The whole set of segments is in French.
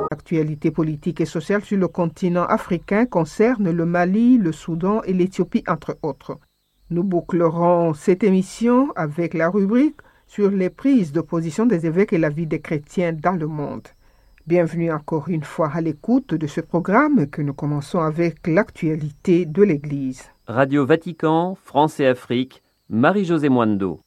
L'actualité politique et sociale sur le continent africain concerne le Mali, le Soudan et l'Éthiopie, entre autres. Nous bouclerons cette émission avec la rubrique sur les prises de position des évêques et la vie des chrétiens dans le monde. Bienvenue encore une fois à l'écoute de ce programme que nous commençons avec l'actualité de l'Église. Radio Vatican, France et Afrique, Marie-Josée Moindo.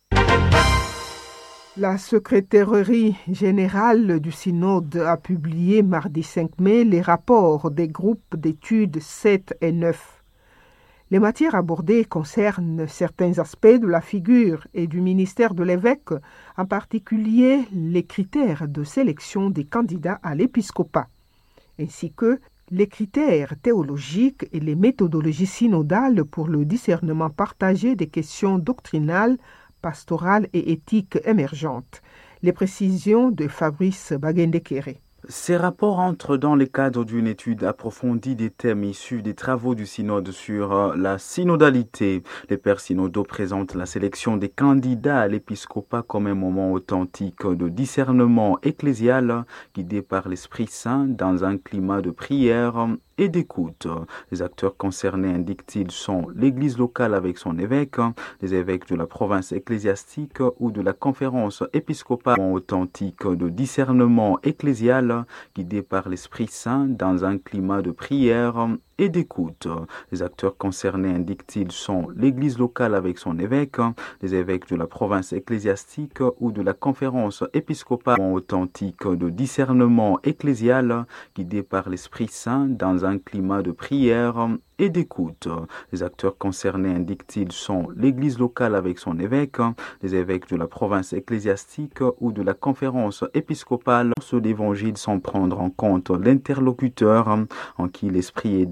La secrétairerie générale du synode a publié mardi 5 mai les rapports des groupes d'études 7 et 9. Les matières abordées concernent certains aspects de la figure et du ministère de l'évêque, en particulier les critères de sélection des candidats à l'épiscopat, ainsi que les critères théologiques et les méthodologies synodales pour le discernement partagé des questions doctrinales, pastorales et éthiques émergentes. Les précisions de Fabrice Bagendekere. Ces rapports entrent dans le cadre d'une étude approfondie des thèmes issus des travaux du synode sur la synodalité. Les pères synodaux présentent la sélection des candidats à l'épiscopat comme un moment authentique de discernement ecclésial guidé par l'Esprit Saint dans un climat de prière et d'écoute. Les acteurs concernés, indiquent-ils, sont l'Église locale avec son évêque, les évêques de la province ecclésiastique ou de la conférence épiscopale authentique de discernement ecclésial guidé par l'Esprit Saint dans un climat de prière et d'écoute. Les acteurs concernés, indiquent-ils, sont l'Église locale avec son évêque, les évêques de la province ecclésiastique ou de la conférence épiscopale authentique de discernement ecclésial guidé par l'Esprit Saint dans un climat de prière et d'écoute. Les acteurs concernés, indiquent-ils, sont l'Église locale avec son évêque, les évêques de la province ecclésiastique ou de la conférence épiscopale, ceux d'Évangile sans prendre en compte l'interlocuteur en qui l'Esprit est